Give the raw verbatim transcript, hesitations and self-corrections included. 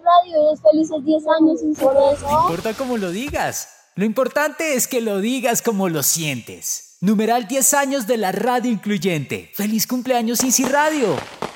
Radio y es felices diez años sin ser eso. No importa cómo lo digas. Lo importante es que lo digas como lo sientes. Numeral diez años de la radio incluyente. ¡Feliz cumpleaños, Easy Radio!